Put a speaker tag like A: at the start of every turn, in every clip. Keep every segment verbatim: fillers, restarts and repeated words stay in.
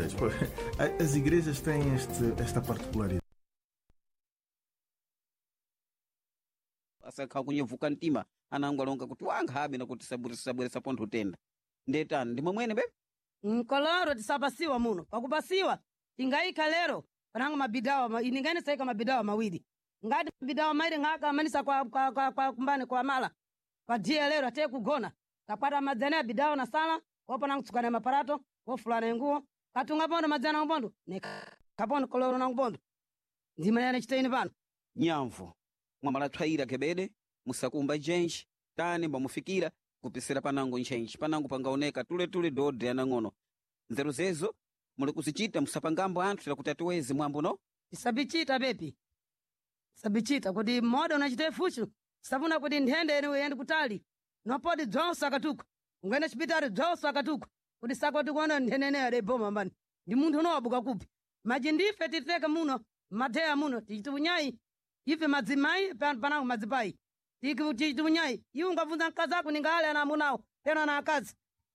A: igrejas. Pois, as igrejas têm este, esta particularidade.
B: Asakha kunyevuka mtima anangwalonga kuti wanghabe nakuti sabwirisa sabwirisa pontho utenda ndetani ndi momwene bebe
C: nkoloro tisapasiwa muno pakupasiwa tingayika lero panango mabidawa ma, iningene saika mabidawa mawiri ngati mabidawa mawiri ngaka amanisa kwa, kwa, kwa, kwa kumbane kwa mala kwa dia lero ate kugona kapata madzana ya bidawa na sala kwa panango tsukana maparato kwa fulana nguo katunga pondo madzana ngbondo ne kapondo koloro na ngbondo ndima yana chitaini pano
B: nyamvu mwamalathwaira kebede musakumba jenji tani mbamufikira kupisira panango nchenji panango pangaoneka tuletule dode anang'ono nzeru zezo muli kuzichita musapangambo anthu tira kuti atiweze mwambo no
C: isabichita bepi sabichita kuti moda unachite fuchu sabuna kuti nthende ene uyende kutali nopodi dzonso akatuka ungene chipitali dzonso akatuka kuti sakoti kuona nthenene ade boma mbani ndi munthu unowabuka kupi maji ndife titeke muno matheya muno tichiti unyayi ife madzimayi panango madzipayi tichiti unyayi iwe ungabvunza mkazi ako ningale ana amunawo tena na akazi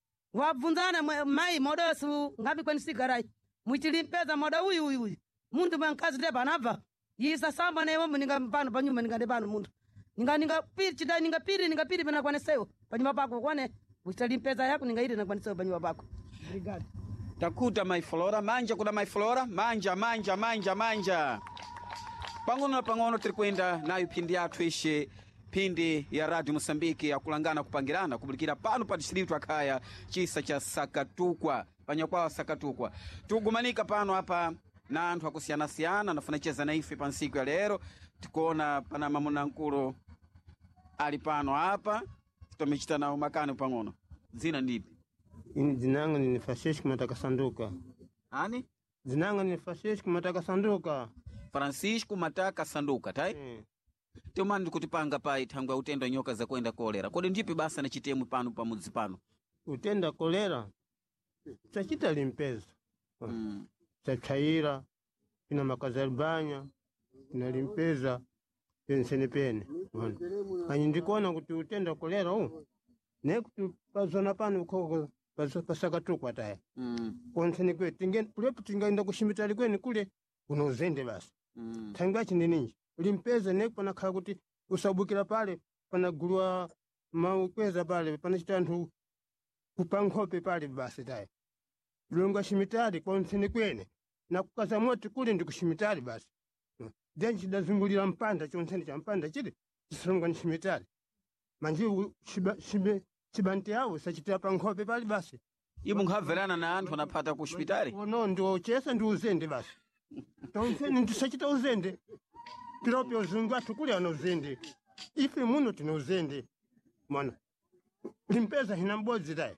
C: wabvunzana mayi modosu ngapi kweni sigarai muchilimpeza moda uyu uyu uyu munthu mwe mkazi tepa anabva yisa samba na iwombo ninga pano panyuma ningande pano munthu ninga ninga piri chita ninga piri ninga piri pena kwanesewo panyuma pako kwane uchitalimpeza yako ninga iri na kwanesewo panyuma pako brigade
B: takuta maiflora manja kuna maiflora manja manja manja manja pang'ono na pang'ono tiri kwenda nayo phindi yathu ishe phindi ya Radio Mosambiki yakulangana kupangirana kubulikira pano pa distritu akhaya chisa cha Sakatukwa panyakwawa Sakatukwa tugumanika pano hapa na anthu akusiyana-siyana nafuna cheza na ife pa nsiku ya lero tikuona pana mamuna nkulu ali pano hapa tumechita nao makani pang'ono zina ndipi
D: ini zinanga ni Francisco Mataka Sanduka
B: ani
D: zinanga ni Francisco Mataka Sanduka
B: Francisco Mataka Sanduka tai
D: hmm.
B: Tiomani kutipanga pai thangwa utenda nyoka za kwenda kolera kodi ndipi basa na chitemu pano pamudzi pano
D: utenda kolera tachita limpeza
B: mm.
D: tachaira ina makazalibanya ina limpeza pensene pene anyi ndikuona kuti utenda kolera huu ne kuti pazona pano koko pasakatukwa taya
B: mm.
D: konsene kwe tingen kulepo tingaenda kushimitali kweni kule unozende basi
B: mm.
D: thangwa chindi ninji limpeza ne pana khala kuti usabukira pale pana gulwa maukweza pale pana chitanthu kupankhope pale basi taya lunga shimitali konsene kwene na kukaza moti kule ndi kushimitali basi then chidazungulira mpanda chonsene cha mpanda chili chisalunga ni shimitali manje shiba shibe chibanti yawo sachitira pankhope pale basi
B: ibu nkhaverana na anthu anapata ku hospitali
D: no ndo chesa ndi uzende basi tonsene ndisachita uzende pilopi uzungu athu kuli ano uzende ife muno tino uzende mwana limpeza hina mbodzi tayi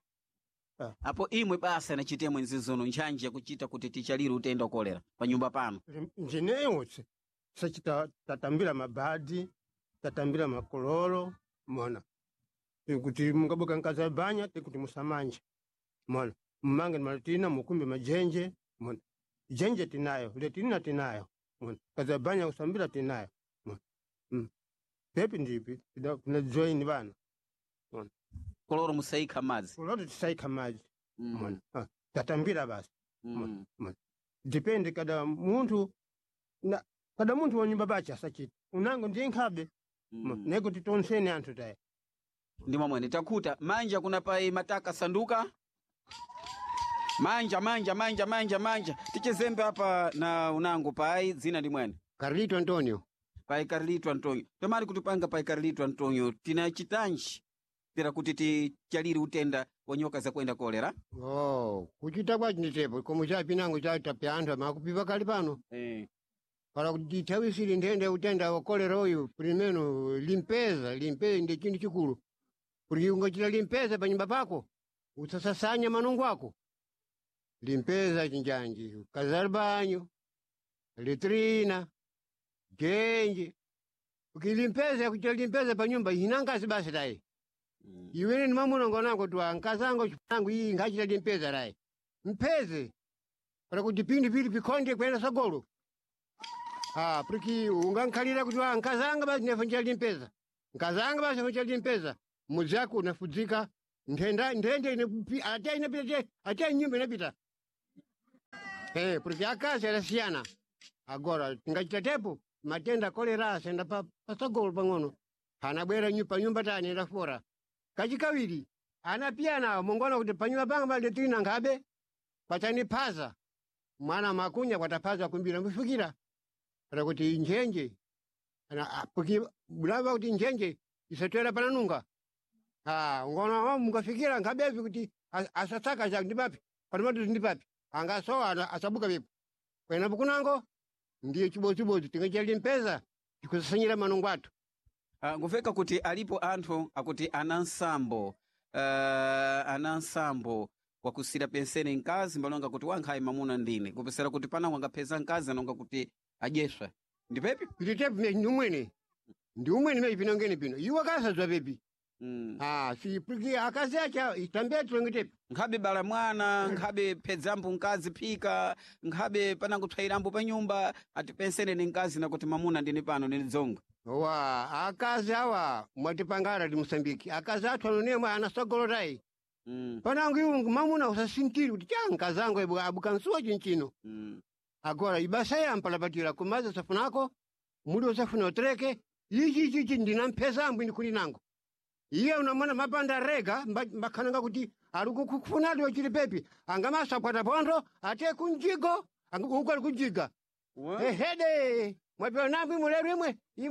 B: apo imwe basa na chitemu nzizono nchanje ya kuchita kuti tichaliri utenda kolera pa nyumba pano
D: njenewo sachita tatambira mabadi tatambira makololo mwana kuti mungabuka nkaza banya kuti musamanje mwana mmange malatina mukumbi majenje mwana jenje tinayo letina tinayo mwana kaza banya usambira tinayo mwana mm. pepi ndipi na join bana mwana
B: koloro musaika mazi
D: koloro tisaika mazi
B: mm.
D: mwana ha. tatambira basi
B: mm.
D: mwana depende kada muntu na kada muntu wanyumba bacha sachita unango ndiye nkhabe mm. nego titonsene anthu tayi
B: ndi momwe takuta manja kuna pai Mataka Sanduka manja manja manja manja manja tichezembe hapa na unango pai dzina ndi mwene
E: Carlito Antonio
B: pai Carlito Antonio tomali kutupanga pai Carlito Antonio tina chitanji tira kuti tichaliri utenda wanyoka za kwenda kolera
E: oh kuchita kwa chinitepo komu chapi nangu chata pe anthu amakupiva kali pano
B: eh
E: para kuti tawisiri ndende utenda wa kolera uyu primeno limpeza limpeza ndi chinthu chikulu kuti ungachita limpeza pa nyumba pako usasasanya manungu ako limpeza chinjanji kazalbanyo letrina genje ukilimpeza kuchita limpeza pa nyumba hinangasi basi tayi mm. iwene ni mamunongo nango twa nkazango chipangu hii ngachita limpeza rai mpeze para kuti pindi pili pikonde kwenda sagolo ah priki ungankhalira kuti wa nkazanga basi nefanjira limpeza nkazanga basi nefanjira limpeza muzako unafudzika ndenda ndende ine ate inapita ate nyumba inapita Eh, porque akazi alasiyana. Agora tingachitatepo matenda kolera asenda pa pasagolo pang'ono. Anabwera nyumba nyumba tani enda fora. Kachikawiri anapiyana mongona kuti panyumba panga pali tina ngabe patani paza. Mwana makunya kwatapaza kumbira mfikira. Para kuti njenje. Ana porque bulava kuti njenje isatwera pananunga. Ah, ngona wa mungafikira ngabevi kuti asataka cha ndipapi. Parimatu ndipapi. Angaso asabuka vipo. Kwena bukunango ndiye chibozibozi tingachali mpeza tikusanyira manungu athu.
B: Uh, nguveka kuti alipo anthu akuti anansambo uh, anansambo wakusira penseni nkazi mbalonga kuti wankhayi mamuna ndine kupesera kuti pana wangapeza nkazi anonga kuti adyeswa ndipepi
E: Nditepi ndi umwene ndi umwene meyi pino ngene pino iwo kasazwa pepi.
B: mm.
E: Ah, si porque akazi acha itambetu ngitepi.
B: nkhabe bala mwana nkhabe pedzambo nkazi phika nkhabe pana kutswairambo pa nyumba ati penseni ni nkazi nakuti mamuna ndine pano ndine dzonga.
E: Wa akazi awa mwatipangara di Mosambiki. Akazi athu anonemwe anasogolotai.
B: mm.
E: Panangu iwo mamuna usasintiri kuti cha nkazangu ebu abukansuwa chinchino.
B: mm.
E: Agora ibasa yampa lapatira kumaza safunako muli usafuna utreke ichi ichi ichi ndinampeza ambu ndikuli nango. Iye unamwana mapanda rega mbakhananga kuti ali kufunali wachili pepi angamasa kwata pondo ate kunjigo uko ali kunjiga.
B: What?
E: Ehede mwapewa nambi mulero imwe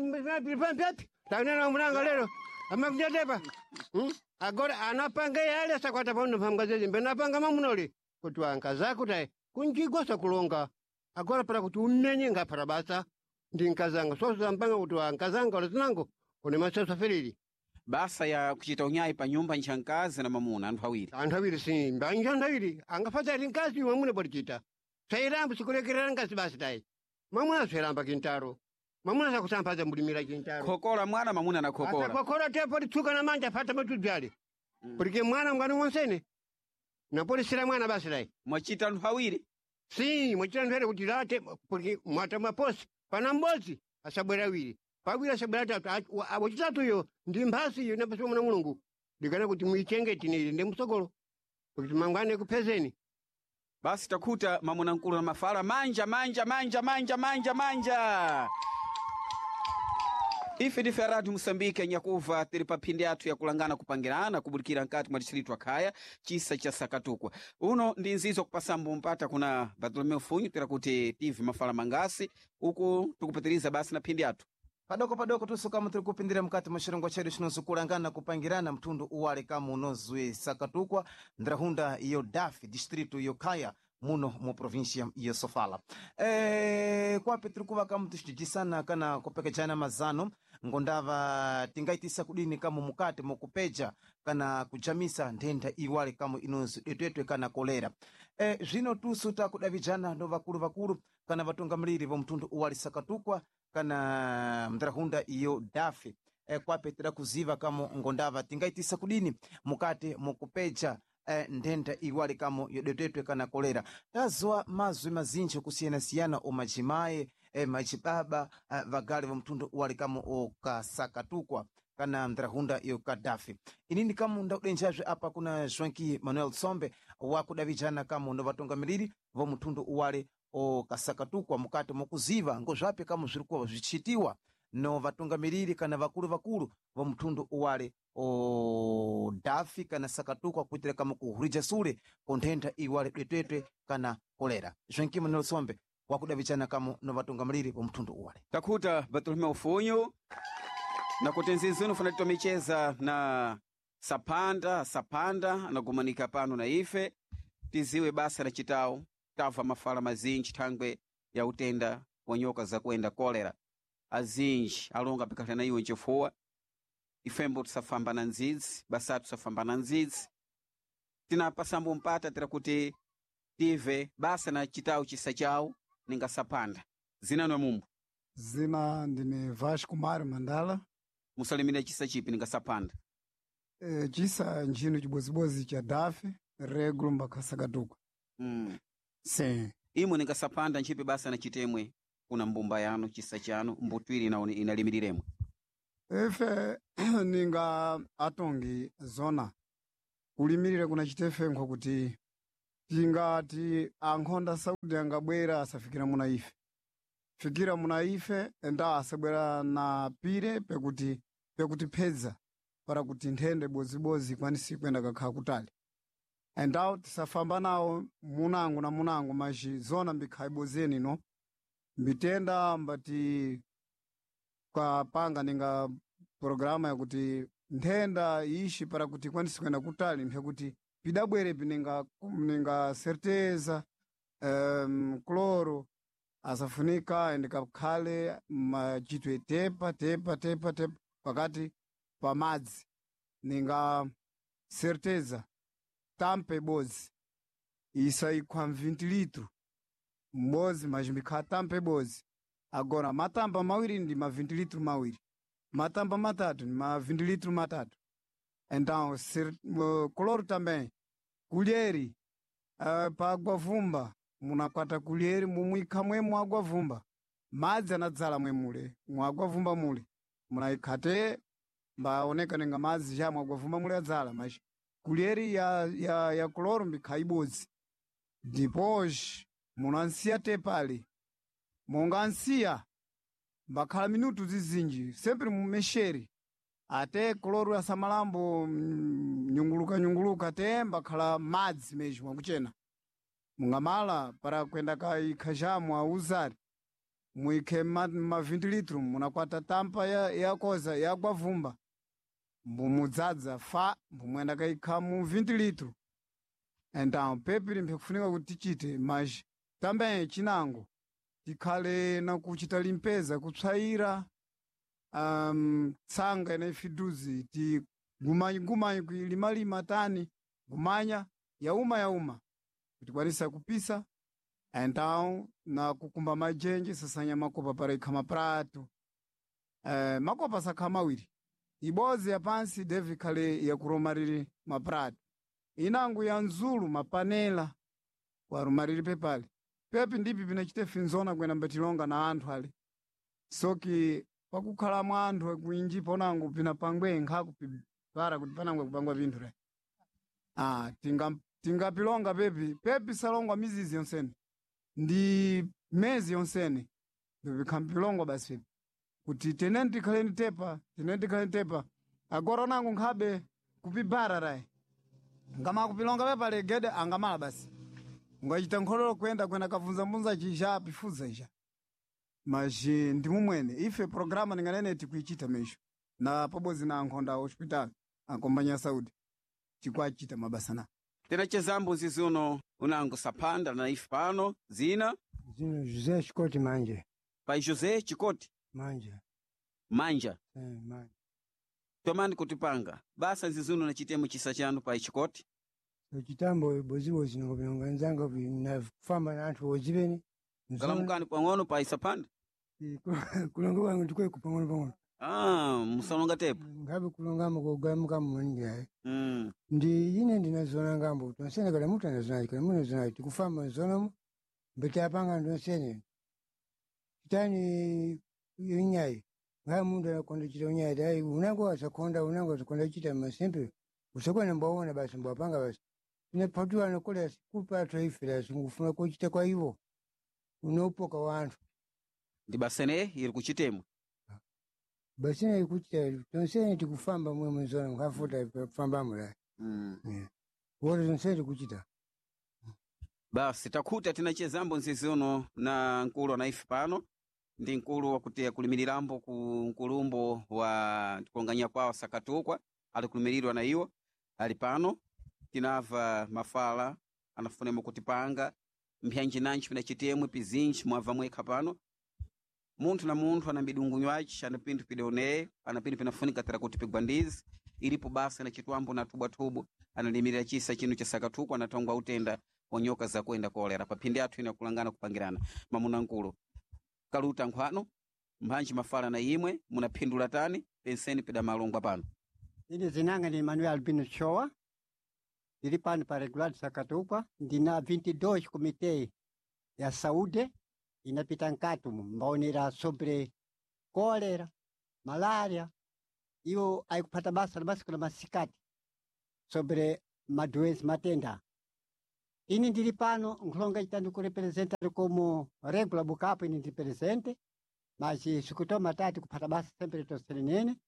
E: imwe taunena mulanga lero amakunjatepa. hmm? Agora anapanga yale sakwata pondo pamgazezi mbe napanga mamunoli kuti wankazako tae kunjigo sakulonga. Agora para kuti unenye ngapara basa ndi nkazanga so zampanga kuti wankazanga olazinango kone masosa ferili.
B: Basa ya kuchita unyayi pa nyumba nchankazi na mamuna anthu awiri.
E: Anthu awiri si mbanja anthu awiri angafata ati nkazi mamuna bodichita. Sairambo sikulekerera nkazi basi tayi. Mamuna sairamba kintaro. Mamuna sakusampaza mbulimira kintaro.
B: Kokola mwana mamuna na kokola.
E: Kokola tepo litsuka na manja fata matudzali. Mm. Porque mwana mngani wonsene. Na polisira mwana basi tayi.
B: Mwachita anthu awiri.
E: Si, mwachita anthu awiri kuti late porque mwata maposi pana mbozi asabwera awiri. Pabwira asabwera tatu wachitatu yo ndi mphasi yo napasiwa mwana mulungu. Dikana kuti muichengeti ni ndi msogolo. Kuti mangwane kupezeni.
B: Basi takuta mamuna nkulu na mafala manja manja manja manja manja manja. Ife ndife ya Radio Mosambike nyakuva tiri pa phindi athu ya kulangana kupangirana kubulikira nkati mwa distritu akhaya chisa cha Sakatukwa. Uno ndi nzizo kupasambo mpata kuna Bartolomeu Funyu tira kuti tive mafala mangasi uku tukupitiriza basi na phindi athu.
A: Padoko padoko tusukamo tiri kupindira mkati mashirongo chedu chinosu kulangana kupangirana mtundu uwale kama unozwe Sakatukwa ndrahunda iyo Dafi distritu iyo Kaya muno mu provincia iyo Sofala. E, kwa petri kuwa kama tushijisana kana kupekechana mazano ngondava tingaitisa kudini kama mukate mukupeja kana kujamisa ndenda iwale kama inozu etwetwe kana kolera. E, zino tusu takudavijana no vakulu vakulu kana vatunga mliri vo mtundu uwale Sakatukwa kana mdrahunda iyo Dafi. E, kwa petri kuziva kama ngondava tingaitisa kudini mukate mukupeja Eh, ndenda iwali kamo yodetetwe kana kolera tazwa mazwi mazinji kusiyana-siyana omajimaye eh, majibaba eh, vagali va mtundu uwali kamo okasakatukwa kana mdrahunda iyo Kadafi. Inini kamo ndaudenjazwe apa kuna Joanki Manuel Sombe wakudavijana kamo ndo vatonga miliri va mtundu uwali okasakatukwa mukati mokuziva ngozvape kamo zvirikuwa zvichitiwa no vatonga miliri kana vakulu vakulu va mtundu uwali o Dafi kana Sakatukwa kuitira kama kuhurija sule kontenta iwale detete kana kolera. Joanki Manuel Sombe wakudavijana kamo no vatonga miliri va mtundu uwali.
B: Takuta Bartolomeu Funyu na kuti nzinzino funa micheza na sapanda sapanda na kumanika pano na ife tiziwe basa la chitao tava mafala mazinji thangwe ya utenda wanyoka za kwenda kolera azinji alonga pikata na iwe nchefuwa ifembo tusafamba na nzizi basatu tusafamba na nzizi tina pasambo mpata tira kuti tive basa na chitao chisa chao ninga sapanda zina na mumbu
F: zina ndine Vasco Mário Mandala.
B: musalimina chisa chipi ninga sapanda
F: E, chisa njino chibozibozi cha Dafi regulo mbaka Sakatukwa.
B: mm.
F: Sim.
B: Imu ninga sapanda nchipi basa na chitemwe kuna mbumba yano chisa chano mbutwiri na inalimiriremwe.
F: Efe ninga atongi zona ulimirire kuna chitefe nkwa kuti tingati ankhonda saudi angabwera asafikira muna ife fikira muna ife enda asabwera na pire pekuti pekuti phedza para kuti nthende bozibozi kwanisi kwenda kakhala kutali endawo tisafamba nawo munango na munango maji zona mbikhala ibozeni no mbitenda mbati kwa panga ninga programa ya kuti nthenda ishi para kuti kwanisi kwenda kutali mpekuti pidabwere pininga ninga certeza um, kloro asafunika endikakhale machitwe tepa tepa tepa tepa pakati pa madzi ninga certeza tampe bozi isa ikwa vinte litro mbozi majimbikha tampe bozi agora matamba mawiri ndi ma vinte litro mawiri matamba matatu ndi ma vinte litro matatu então ser, uh, kloro também kulheri uh, pa água vumba munakwata kulheri mumwikha mwemu água vumba madzi anadzala mwemule mu água vumba mule munaikhate mbaoneka ninga madzi jamwe água vumba mule adzala mas kulheri ya, ya, ya kloro mbikha ibodzi depois munansiya tepali mungansiya mbakhala minutu zizinji sempre mumesheri ate kloro asamalambo nyunguluka nyunguluka te mbakhala madzi meji mwakuchena mungamala para kwenda kaikhajamu auzari muikhe ma, ma vinte litro munakwata tampa ya, ya koza ya água vumba mbumudzadza fa mbumwenda kaikha mu vinte litro então pepiri mpekufunika kuti tichite mas também chinango tikhale na kuchita limpeza kutsvaira um, tsanga ina ifiduzi ti gumanyi gumanyi kuilimalima tani gumanya yauma yauma kuti kwanisa kupisa então na kukumba majenje sasanya makopa para ikha maprato uh, makopa sakha mawiri ibozi ya pansi devi khale ya kuromariri maprato inangu ya nzulu mapanela warumariri pepali pepi ndipi pinachite finzona kwena mbatilonga na anthu ali soki pakukhala mwa anthu kuinji ponango pinapangwe nkhaku para kuti panangwe kupangwa vinthu re ah tinga tingapilonga pepi pepi salongwa mizizi yonsene ndi mezi yonsene ndipikhampilongwa basi pepi kuti teneni tikhaleni tepa teneni tikhaleni tepa agora nangu nkhabe kupibara rai ngama kupilonga pepa legede angamala basi ngachita nkhololo kwenda kwenda kavunza mbunza chisha pifuza isha maji ndi mumwene ife programa ninganene tikuichita mesho na pobozi na ankhonda hospital akombanya saudi tikwachita mabasana
B: tena chezambo zizuno unango sapanda na ife pano zina
E: zino José Chikoti Manje
B: pai José Chikoti
E: Manje
B: Manja
E: eh manje
B: tomani kutipanga basa zizuno na chitemo chisa chanu pai Chikoti
E: chitambo bozibozi ngo binonga nzanga na famba na anthu oziveni
B: ngalamukani pang'ono pai sapanda
E: kulonga wangu ndikwe kupang'ono pang'ono
B: ah musalonga tepo
E: ngabe kulonga mukogamuka muninga
B: mm
E: ndi ine ndinazona ngambo tonsene kala mutu anazona kala mutu anazona tikufamba zona mbete apanga ndonsene kitani yinyai nga mundu akonda chita unyai dai unango asakonda unango asakonda chita masempe usakwana mbaona basi mbapanga basi ine patua nakole kupa taifira singufuna kuchita kwa hivyo unopoka wantu
B: ndi basene ili kuchitemo
E: basene ili kuchita tonsene tikufamba mwe mwezona mkafuta kufamba mula
B: mm
E: yeah. Wote tonsene kuchita
B: basi takuta tinachezambo nzizuno na nkulu na ife pano ndi nkulu wakutia kulimilirambo ku nkulumbo wa tikonganya kwao sakatukwa ali kulimirirwa na iwo ali pano tinava mafala anafunemo kutipanga mpyanji nanchi pinachitemwe pizinchi mwava mwekha pano munthu na munthu ana midungunyo achi ana pintu pideoneye ana pintu pinafunika tera kuti pigwa ndizi ilipo basa na chitwambo na tubwa tubu analimirira chisa chinu cha sakatukwa anatongwa utenda onyoka za kwenda kolera papindi athu ina kulangana kupangirana mamuna nkulu kaluta nkhwano mbanji mafala na imwe munapindula tani penseni pida malungwa pano
G: Ine zinanga ni Manuel Albino Shoa ndili pano pa regular Sakatukwa ndina vinte e dois komite ya saúde inapita nkatu mbaonera sobre kolera malaria iyo aikupata basa basi kuna masikati sobre madoenzi matenda Ini ndili pano nkhulonga chitandi kurepresenta como regular bukapo ini ndi presente, mas sikutoma tati kuphata basa sempre tonserenene.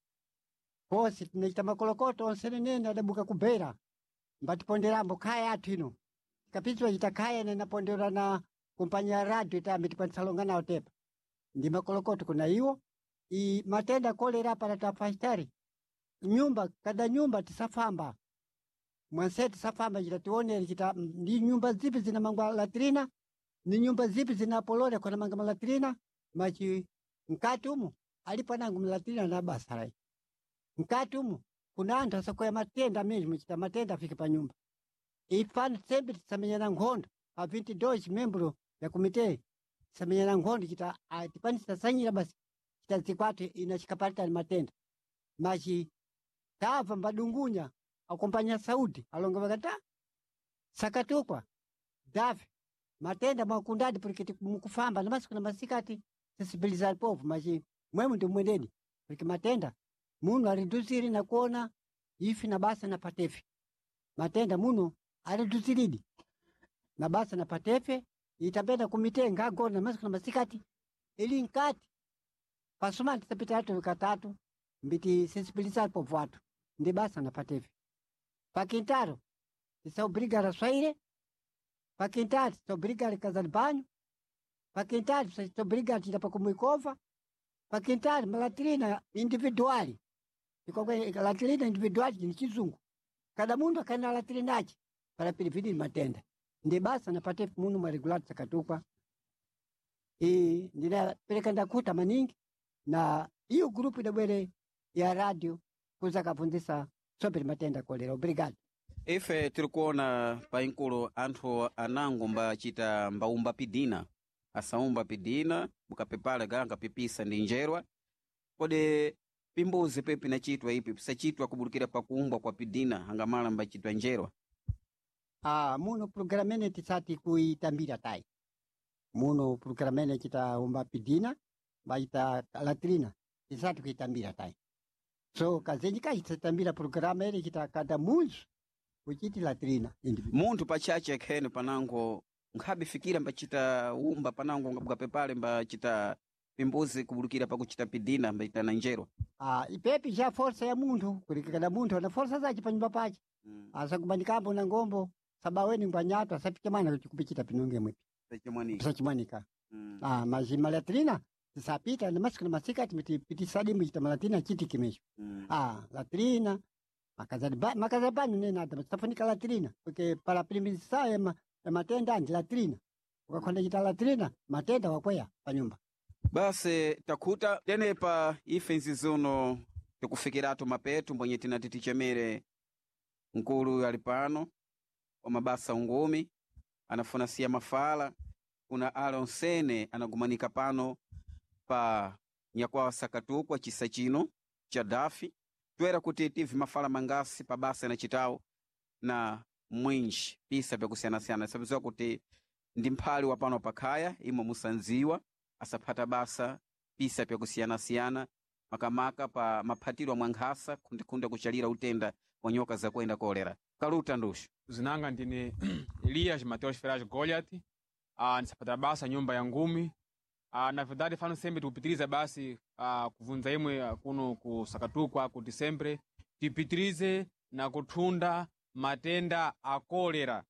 G: Kosi tinachita makolokoto onserenene adabuka kubera. Mbatiponderambo kaya athu ino. Kapitwa chita kaya na napondera na kumpanya ya radio itambi tipansalonga nao tepa. Ndi makolokoto kuna iwo. I matenda kolera para tapastari. Nyumba, kada nyumba tisafamba. Mwanseti safamba jita tuone jita ni nyumba zipi zina mangwa latrina, ni nyumba zipi zina polore kwa mangwa latrina, machi mkati umu, alipa nangu mlatrina na basarai. Mkati umu, kuna anta sako ya matenda mimi jita matenda fiki pa nyumba. Ifan sembi tisamenya na ngondo, a vinte e dois membro ya komite, tisamenya na ngondo jita, tipani tisasanyi na basi, jita zikwati inashikaparita ni matenda. Machi, taafa mbadungunya, akompanya Saudi alonga wakata Sakatukwa dafi matenda makundadi porque mukufamba na basi kuna masikati sensibilizar povo maji mwemu ndi mwendeni porque matenda muno aridusiri na kuona ifi na basa na patefe matenda muno aridusiridi na basa na patefe itabenda kumite ngago na basi kuna masikati ili nkati pasuma tisapita hatu vikatatu mbiti sensibilizar povo watu ndi basa na patefe. Pakintaro, tisa obrigar a sair. Pakintaro, tisa obrigar a casar banho. Pakintaro, tisa obrigar a tirar para comer cova. Pakintaro, uma latrina individual. E qualquer latrina individual de Kizungu. Cada mundo a na latrinagem para prevenir uma tenda. De basta na parte mundo uma regular de Sakatukwa. E nina perekanda kuta maningi na hiyo grupo da bwere ya radio kuza kafundisa sobre matenda kolera. Obrigado.
B: Ife tilikuona painkulu anthu anangu mbachita mbaumba pidina asaumba pidina bukapepala ganga pipisa ndi njerwa kodi pimbuzi pepi na chitwa ipi pisachitwa kubulukira pakuumbwa kwa pidina hangamala mbachitwa njerwa.
G: Ah, muno programene tisati kuitambira tai muno programene kita umba pidina baita latrina tisati kuitambira tai. So kazenji kai tsatambira programa ele kita kada munzu kuchiti latrina
B: muntu pachache khene panango nkhabi fikira mbachita umba panango ngapepale mbachita pimbuzi kubulukira pakuchita pidina mbaita na njero.
G: Ah, ipepi ja força ya muntu kulikana muntu na força zachi panyumba pachi. Mm. Asa kubandikambo na ngombo sabaweni ngwanyato asapike mana kupichita pinonge mwipi.
B: Sachimwanika.
G: Sachimwanika. Mm. Ah, majima latrina tisapita na masiku na masika timiti sadi mjita malatrina chiti kimesho. Mm. Ah, latrina makazabani makazabani nena hata tafunika latrina porque para primisa ya, ma, ya matenda andi latrina ukakwenda jita latrina matenda wakwea pa nyumba.
B: Basi takuta tene pa ife nzizono tikufikiratu mapetu mbonye tina titichemere nkulu yalipano wa mabasa ungumi anafuna siya mafala kuna alonsene anagumanika pano pa nyakwa Sakatukwa chisa chino cha dafi tuera kuti tivi mafala mangasi pa basa na chitao na mwinji pisa pya kusiana-siana sabiziwa kuti ndi mphali wa pano pakaya imo musanziwa asapata basa pisa pya kusiana-siana makamaka pa maphatirwa mwanghasa kundikunde kuchalira utenda wa nyoka za kwenda kolera. Kaluta ndushu
H: zinanga ndine Elias Mateus Ferraz Goliath. Ah, nisapata basa nyumba ya ngumi. Ah, na verdade fano sempre tupitiliza basi ah, kuvunza imwe ah, kuno ku Sakatukwa kuti sempre tipitilize na kutunda matenda a kolera.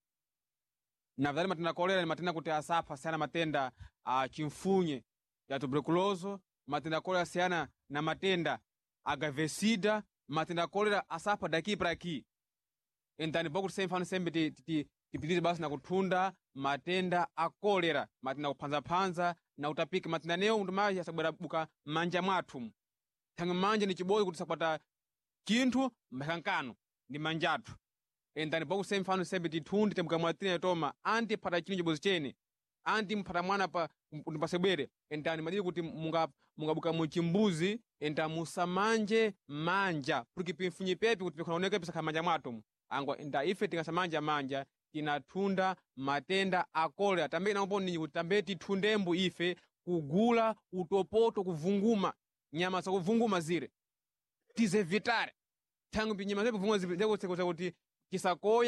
H: Na verdade matenda a kolera ni matenda kuti asapha sana matenda a ah, chimfunye ya tuberculoso, matenda a kolera siana na matenda agavesida, matenda a kolera asapha daki pra aqui. Então, pouco sem fano sempre tipitilize basi na kutunda matenda a kolera, matenda kupanza-panza na utapika matenda neo undumaji asabwera buka manja mwathu. Tangu manja ni chibozi kuti sakwata chinthu mbakankano ndi manjathu. Endani pouco sem fano sempre titundi temuka mwatina yatoma anti pata chini chibozi chene. Anti mpata mwana pa mpasebwere. Endani madiri kuti munga munga buka mchimbuzi enda musamanje manja. Porque pimfunyi pepi kuti pekunaoneka pisa kamanja mwathu. Angwa enda ife tingasamanja manja tinatunda matenda a kolera. Tambe naombo ninyi kuti tambe titundembu ife kugula utopoto kuvunguma nyama za kuvunguma zire tizevitare tangu nyama za kuvunguma zire kuti kisakoya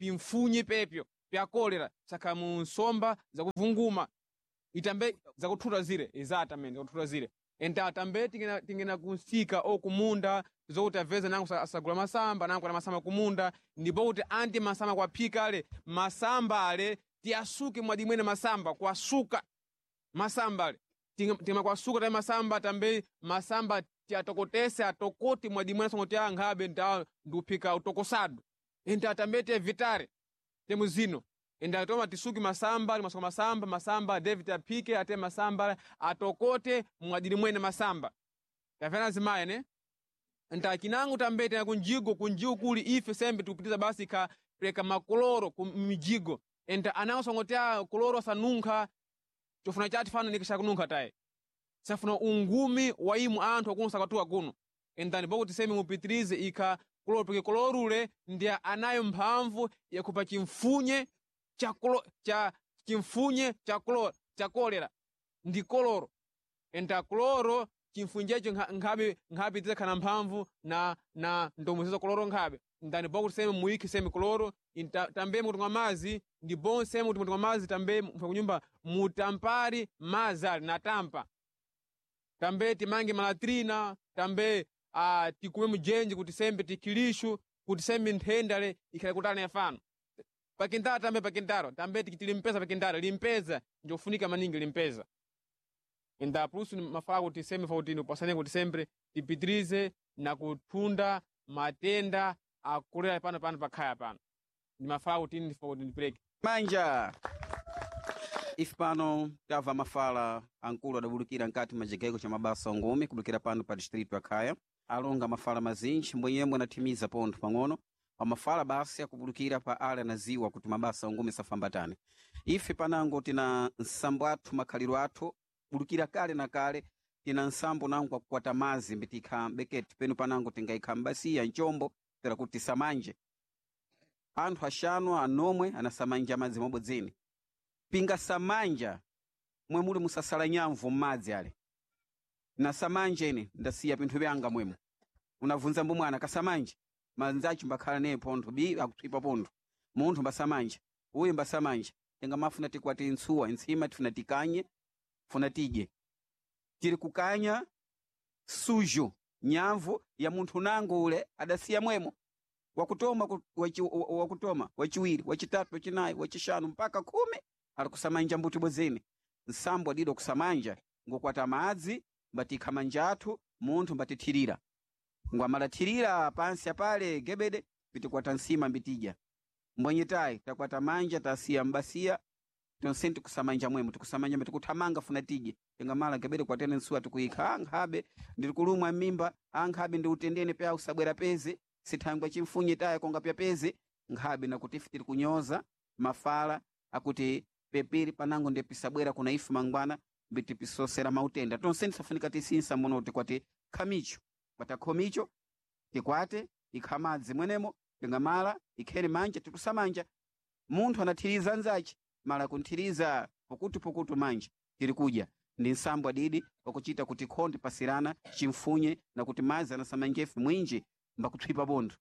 H: pimfunye pepyo pya kolera saka mu nsomba zakuvunguma itambe zakuthuta zire exatamente zakuthuta zire enta tambe tingena tingena kunsika o kumunda zokuti aveze nangu asagula masamba nangu na masamba kumunda ndipo kuti anti masamba kwaphika ale masamba ale tiasuke mwadimwene masamba kwasuka masamba ale tima kwasuka ta masamba tambe masamba tiatokotese atokoti mwadimwene songo tia ngabe nda nduphika utokosado enta tambe te vitare temu zino enda toma tisuki masamba limasoko masamba masamba David apike ate masamba atokote mwadili mwene masamba tafena zimaye ne enta kinangu tambete na kunjigo kunjigo kuli ife sembe tupitiza basi ka preka makoloro kumijigo enta anango songotea koloro sanunka chofuna chati fano nikisha kununka tae safuna ungumi wa imu antu akunu sakatua kuno enta nipoku tisemi mupitirize ika koloro peke kolorule ndia anayo mphamvu ya kupa chimfunye cha kolo cha chimfunye cha kolo cha kolera ndi koloro enta koloro chimfunjecho ngabe ngabe tizakana mphamvu na na ndomuzizo koloro ngabe ndani boku sema muiki sema koloro tambe mutu mazi ndi bon sema mutu mazi tambe kunyumba mutampari mazali na tampa tambe timange malatrina tambe uh, tikume mujenji kuti sembe tikilishu kuti sembe nthendale ikale kutana yafano pakindara tambe pakindaro tambe tikitilimpeza pakindara limpeza njofunika maningi limpeza enda prusu mafaa kuti sembe fautini upasane kuti sempre tipitirize na kutunda matenda akulera pano pano pakhaya pano ni mafaa kuti ndi fautini break
B: manja ife pano tava mafala ankulu adabulukira nkati majegeko cha mabasa ngumi kubulukira pano pa distrito akhaya alonga mafala mazinji mbwenyemwe natimiza pontho pang'ono amafala basi akubulukira pa ale na ziwa kuti mabasa ngumi safambatane ife panango tina nsambo athu makhaliro athu bulukira kale na kale tina nsambo nangu kukwata mazi mbitika beketi penu panango tingaikha mbasiya nchombo tera kuti samanje anthu ashanu anomwe anasamanja mazi mobodzini pinga samanja mwe muli musasala nyamvu mmadzi ale na samanje ine ndasiya pinthu byanga mwemu unavunza mbo mwana kasamanje manzachi mbakhala ne pontho bi akuthipa pontho munthu mbasamanja uyi mbasamanja tenga mafuna tikwati nsuwa insima tifuna tikanye funa tije tiri kukanya sujo nyamvu ya munthu nango ule adasiya mwemo wakutoma wachi, wakutoma wachiwiri wachitatu wachinayi wachishanu mpaka kumi ali kusamanja mbuti bozeni nsambo adido kusamanja ngokwata madzi mbatikha manja athu munthu mbatithirira ngwamalathirira pansi apale gebede bitikwata nsima mbitija mbonyetayi takwata manja tasiya mbasiya tonsenti kusamanja mwemu tikusamanja mbitikuthamanga funa tije tengamala gebede kwatene nsuwa tikuyikha ankhabe ndiri kulumwa mimba ankhabe ndi utendene pya usabwera peze sithangwa chimfunye tayi konga pya peze nkhabe nakutifi tiri kunyoza mafala akuti pepiri panango ndepisabwera kuna ifu mangwana mbitipisosera mautenda tonsenti safunika tisinsa muno tikwati khamicho kwata khomicho tikwate ikhamadzi mwenemo tengamala ikhene manja tikusamanja munthu anathiriza nzachi mala kunthiriza pokutu pokutu manja tiri kuja ndi nsambo adidi okuchita kuti khonde pasirana chimfunye na kuti mazi anasamanjefu mwinji mbakuthwipa bondo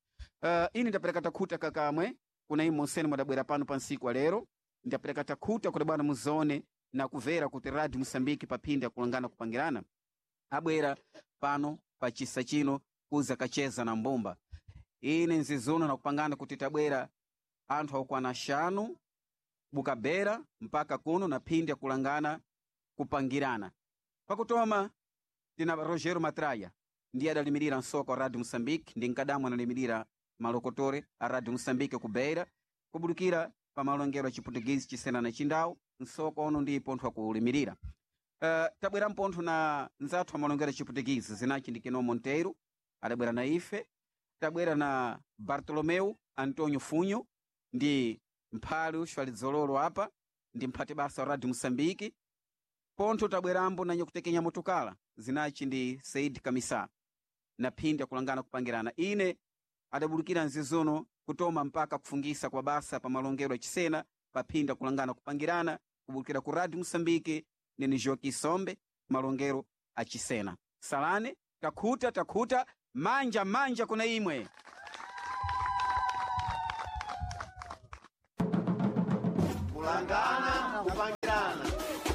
B: uh, ini ndapereka takhuta kakamwe kuna imo nsene mwadabwera pano pa nsiku lero ndapereka takhuta kuti bwana muzone na kuvera kuti Radio Mosambiki papinda kulangana kupangirana abwera pano pa chisa chino kuza kacheza na mbomba ine nzizono na kupangana kuti tabwera anthu akwana shanu bukabera mpaka kuno na pindi kulangana kupangirana pakutoma tina Rogero Matraya ndiye adalimirira nsoko wa Radio Mosambiki ndi nkadamu analimirira malokotore a Radio Mosambiki kubeira kubulukira pa malongero a Chiputugizi chisena na chindawu nsoko ono ndi pontho akulimirira uh, tabwera mpontho na nzathu a malongero a Chiputugizi zinachi ndi Kino Monteiro adabwera na ife tabwera na Bartolomeu Antonio Funho ndi mphali ushwalidzololo apa ndi mphati basa wa Radio Mosambiki pontho tabwerambo na nyakutekenya motukala zinachi ndi Said Kamisa na pindi akulangana kupangirana ine adabulukira nzizono kutoma mpaka kufungisa kwa basa pa malongero a chisena pa pindi akulangana kupangirana kubulukira ku Radio Mosambiki nini Joki Sombe malongero a chisena salane takhuta takhuta manja manja kuna imwe
I: kulangana